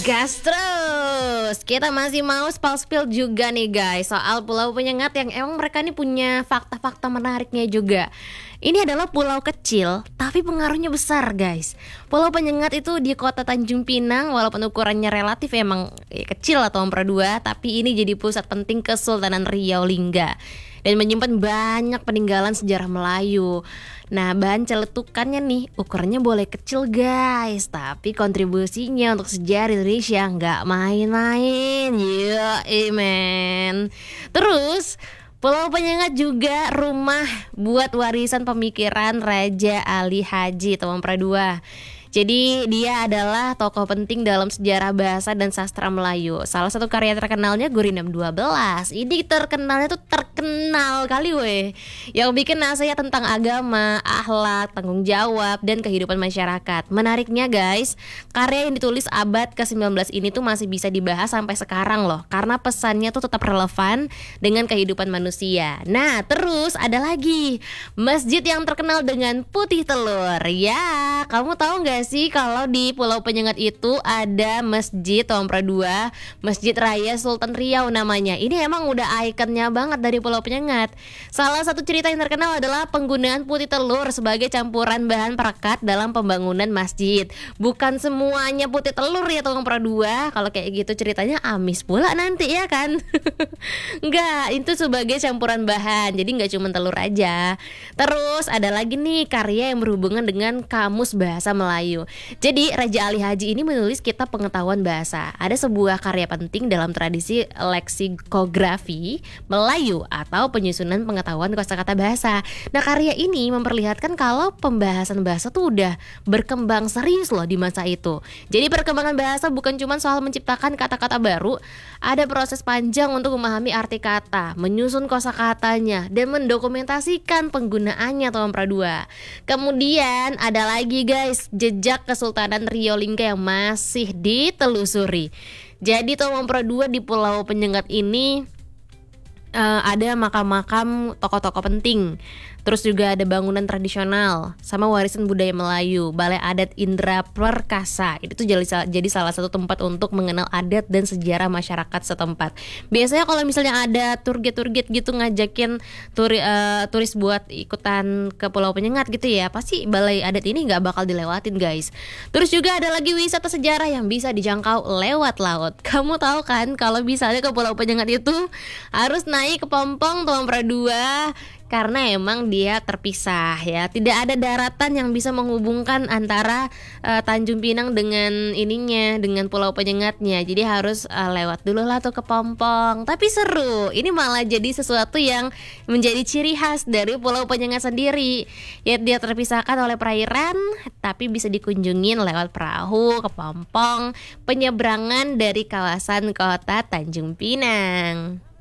Gas terus. Kita masih mau spill juga nih guys soal Pulau Penyengat yang emang mereka nih punya fakta-fakta menariknya juga. Ini adalah pulau kecil tapi pengaruhnya besar guys. Pulau Penyengat itu di kota Tanjung Pinang, walaupun ukurannya relatif emang kecil atau Ampera 2, tapi ini jadi pusat penting Kesultanan Riau Lingga dan menyimpan banyak peninggalan sejarah Melayu. Nah, bahan celetukannya nih ukurannya boleh kecil guys, tapi kontribusinya untuk sejarah Indonesia nggak main-main. Men. Terus Pulau Penyengat juga rumah buat warisan pemikiran Raja Ali Haji atau Ampera 2. Jadi dia adalah tokoh penting dalam sejarah bahasa dan sastra Melayu. Salah satu karya terkenalnya Gurinam 12. Ini terkenalnya tuh terkenal kali weh. Yang bikin nasihat tentang agama, akhlak, tanggung jawab, dan kehidupan masyarakat. Menariknya guys, karya yang ditulis abad ke-19 ini tuh masih bisa dibahas sampai sekarang loh. Karena pesannya tuh tetap relevan dengan kehidupan manusia. Nah terus ada lagi masjid yang terkenal dengan putih telur. Ya, kamu tahu gak sih kalau di Pulau Penyengat itu ada masjid Ampera 2, Masjid Raya Sultan Riau namanya. Ini emang udah ikonnya banget dari Pulau Penyengat. Salah satu cerita yang terkenal adalah penggunaan putih telur sebagai campuran bahan perekat dalam pembangunan masjid. Bukan semuanya putih telur ya Ampera 2. Kalau kayak gitu ceritanya amis pula nanti ya kan. Enggak, itu sebagai campuran bahan. Jadi enggak cuma telur aja. Terus ada lagi nih karya yang berhubungan dengan kamus bahasa Melayu. Jadi Raja Ali Haji ini menulis kitab pengetahuan bahasa. Ada sebuah karya penting dalam tradisi leksikografi Melayu atau penyusunan pengetahuan kosakata bahasa. Nah karya ini memperlihatkan kalau pembahasan bahasa tuh udah berkembang serius loh di masa itu. Jadi perkembangan bahasa bukan cuma soal menciptakan kata-kata baru, ada proses panjang untuk memahami arti kata, menyusun kosakatanya, dan mendokumentasikan penggunaannya atau Ampera 2. Kemudian ada lagi guys, jejak Kesultanan Riau Lingga yang masih ditelusuri. Jadi Ampera 2 di Pulau Penyengat ini ada makam-makam tokoh-tokoh penting. Terus juga ada bangunan tradisional sama warisan budaya Melayu, Balai Adat Indra Perkasa. Itu tuh jadi salah satu tempat untuk mengenal adat dan sejarah masyarakat setempat. Biasanya kalau misalnya ada tour guide gitu ngajakin turis buat ikutan ke Pulau Penyengat gitu ya, pasti Balai Adat ini nggak bakal dilewatin guys. Terus juga ada lagi wisata sejarah yang bisa dijangkau lewat laut. Kamu tahu kan kalau misalnya ke Pulau Penyengat itu harus naik ke Pompong Ampera 2 karena emang dia terpisah ya, tidak ada daratan yang bisa menghubungkan antara Tanjung Pinang dengan dengan Pulau Penyengatnya. Jadi harus lewat dulu lah tuh ke Pompong. Tapi seru, ini malah jadi sesuatu yang menjadi ciri khas dari Pulau Penyengat sendiri. Ya dia terpisahkan oleh perairan, tapi bisa dikunjungin lewat perahu ke Pompong, penyeberangan dari kawasan kota Tanjung Pinang.